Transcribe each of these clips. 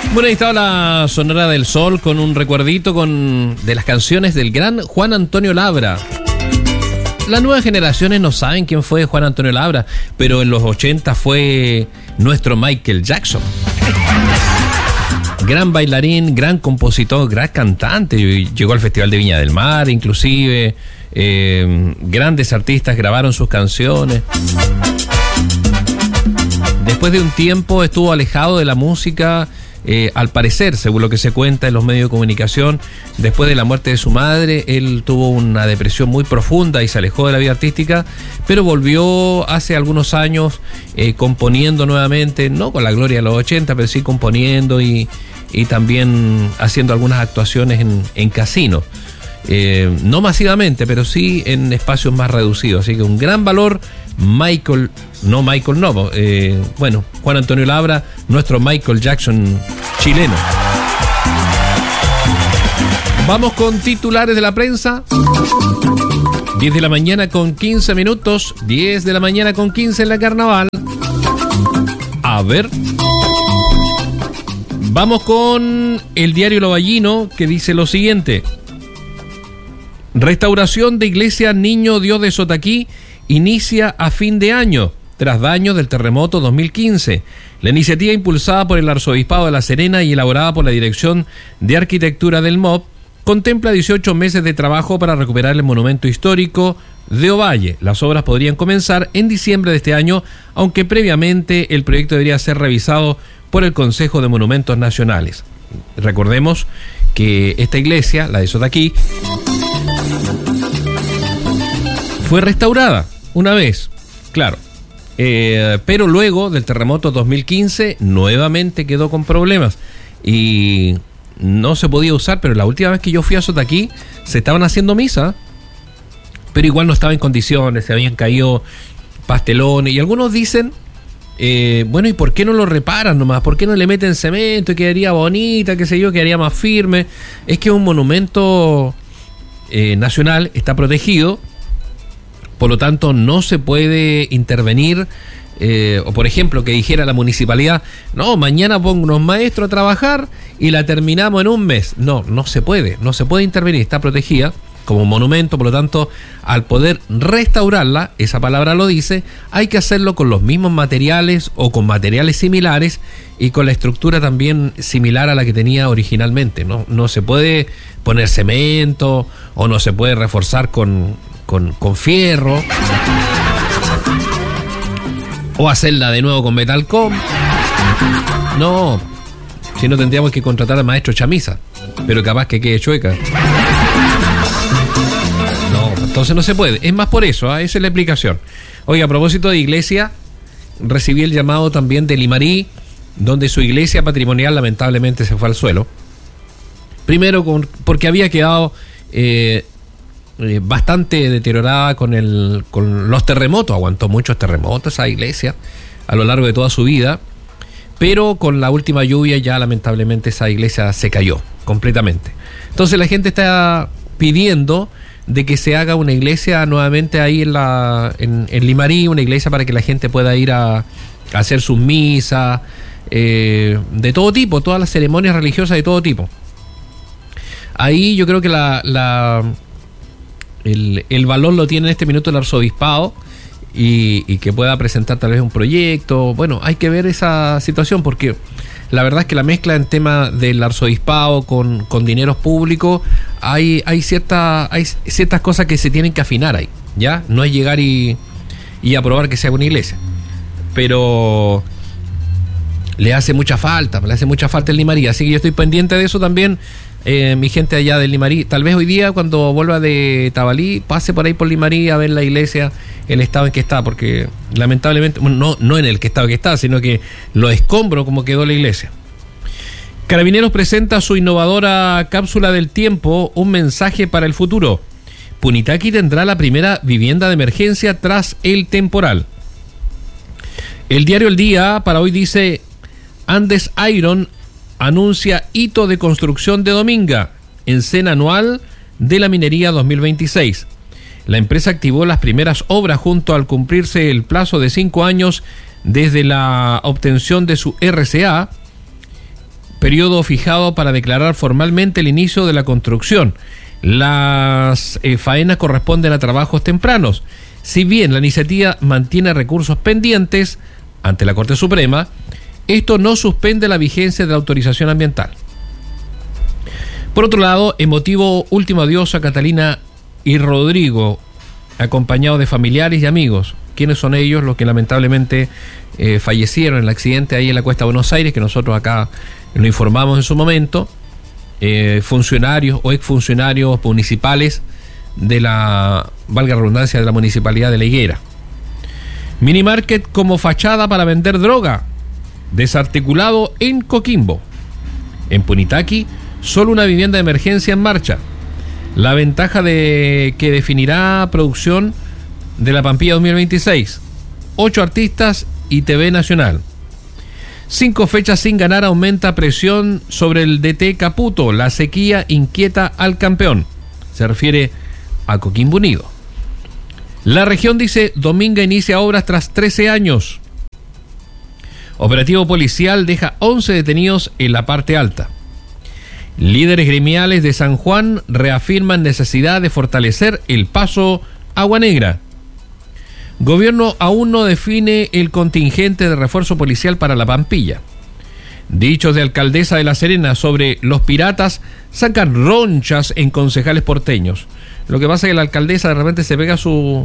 Bueno, ahí estaba la Sonora del Sol con un recuerdito de las canciones del gran Juan Antonio Labra. Las nuevas generaciones no saben quién fue Juan Antonio Labra, pero en los 80 fue nuestro Michael Jackson. Gran bailarín, gran compositor, gran cantante. Llegó al Festival de Viña del Mar, inclusive. Grandes artistas grabaron sus canciones. Después de un tiempo estuvo alejado de la música. Al parecer, según lo que se cuenta en los medios de comunicación, después de la muerte de su madre, él tuvo una depresión muy profunda y se alejó de la vida artística, pero volvió hace algunos años componiendo nuevamente, no con la gloria de los 80, pero sí componiendo y también haciendo algunas actuaciones en casinos. No masivamente, pero sí en espacios más reducidos. Así que un gran valor, Juan Antonio Labra, nuestro Michael Jackson chileno. Vamos con titulares de la prensa. 10 de la mañana con 15 minutos. 10 de la mañana con 15 en la Carnaval. A ver. Vamos con el diario Loballino, que dice lo siguiente. Restauración de iglesia Niño Dios de Sotaquí inicia a fin de año, tras daños del terremoto 2015. La iniciativa, impulsada por el Arzobispado de La Serena y elaborada por la Dirección de Arquitectura del MOP, contempla 18 meses de trabajo para recuperar el monumento histórico de Ovalle. Las obras podrían comenzar en diciembre de este año, aunque previamente el proyecto debería ser revisado por el Consejo de Monumentos Nacionales. Recordemos que esta iglesia, la de Sotaquí, fue restaurada una vez, claro, pero luego del terremoto 2015 nuevamente quedó con problemas y no se podía usar. Pero la última vez que yo fui a Sotaquí se estaban haciendo misa, pero igual no estaba en condiciones, se habían caído pastelones y algunos dicen, bueno, ¿y por qué no lo reparan nomás? ¿Por qué no le meten cemento y quedaría bonita, qué sé yo, quedaría más firme? Es que es un monumento nacional, está protegido. Por lo tanto, no se puede intervenir, o por ejemplo, que dijera la municipalidad, no, mañana pongo unos maestros a trabajar y la terminamos en un mes. No se puede intervenir, está protegida como monumento. Por lo tanto, al poder restaurarla, esa palabra lo dice, hay que hacerlo con los mismos materiales o con materiales similares y con la estructura también similar a la que tenía originalmente. No se puede poner cemento o no se puede reforzar con fierro o hacerla de nuevo con metalcom. No, si no tendríamos que contratar al maestro chamisa, pero capaz que quede chueca. No, entonces no se puede. Es más por eso, esa es la explicación. Oye, a propósito de iglesia, recibí el llamado también de Limarí, donde su iglesia patrimonial lamentablemente se fue al suelo. Primero porque había quedado bastante deteriorada con los terremotos. Aguantó muchos terremotos esa iglesia a lo largo de toda su vida, pero con la última lluvia ya lamentablemente esa iglesia se cayó completamente. Entonces la gente está pidiendo de que se haga una iglesia nuevamente ahí en Limarí, una iglesia para que la gente pueda ir a hacer sus misas de todo tipo, todas las ceremonias religiosas de todo tipo. Ahí yo creo que el valor lo tiene en este minuto el arzobispado y que pueda presentar tal vez un proyecto. Bueno, hay que ver esa situación porque la verdad es que la mezcla en tema del arzobispado con dineros públicos, hay ciertas cosas que se tienen que afinar ahí, ¿ya? No es llegar y aprobar que sea una iglesia, pero le hace mucha falta el Limarí, así que yo estoy pendiente de eso también. Mi gente allá del Limarí, tal vez hoy día cuando vuelva de Tabalí pase por ahí por Limarí a ver la iglesia, el estado en que está, porque lamentablemente, no en el estado que está, sino que lo escombro como quedó la iglesia. Carabineros presenta su innovadora cápsula del tiempo, un mensaje para el futuro. Punitaqui tendrá la primera vivienda de emergencia tras el temporal. El diario El Día para hoy dice: Andes Iron anuncia hito de construcción de Dominga, escena anual de la minería 2026. La empresa activó las primeras obras junto al cumplirse el plazo de 5 años desde la obtención de su RCA, periodo fijado para declarar formalmente el inicio de la construcción. Las faenas corresponden a trabajos tempranos. Si bien la iniciativa mantiene recursos pendientes ante la Corte Suprema, esto no suspende la vigencia de la autorización ambiental. Por otro lado, emotivo último adiós a Catalina y Rodrigo, acompañados de familiares y amigos. ¿Quiénes son ellos? Los que lamentablemente fallecieron en el accidente ahí en la Cuesta de Buenos Aires, que nosotros acá lo informamos en su momento. Funcionarios o exfuncionarios municipales de la, valga la redundancia, de la municipalidad de La Higuera. Minimarket como fachada para vender droga, desarticulado en Coquimbo. En Punitaqui, solo una vivienda de emergencia en marcha. La ventaja de que definirá producción de la Pampilla 2026. 8 artistas y TV Nacional. 5 fechas sin ganar aumenta presión sobre el DT Caputo. La sequía inquieta al campeón. Se refiere a Coquimbo Unido. La región dice, Dominga inicia obras tras 13 años. Operativo policial deja 11 detenidos en la parte alta. Líderes gremiales de San Juan reafirman necesidad de fortalecer el paso Agua Negra. Gobierno aún no define el contingente de refuerzo policial para la Pampilla. Dichos de alcaldesa de La Serena sobre los piratas sacan ronchas en concejales porteños. Lo que pasa es que la alcaldesa de repente se pega su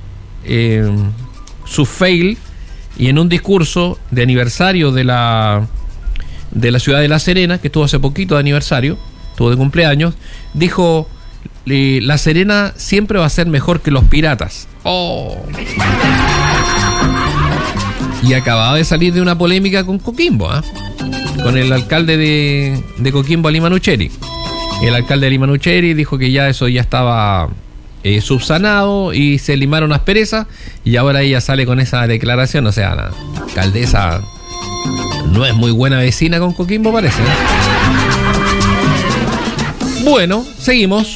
fail, y en un discurso de aniversario de la ciudad de La Serena, que estuvo hace poquito de aniversario, estuvo de cumpleaños, dijo: La Serena siempre va a ser mejor que los piratas. ¡Oh! Y acababa de salir de una polémica con Coquimbo, con el alcalde de Coquimbo, Limanucheri. El alcalde de Limanucheri dijo que ya eso ya estaba subsanado y se limaron asperezas, y ahora ella sale con esa declaración. O sea, la alcaldesa no es muy buena vecina con Coquimbo, parece. Bueno, seguimos.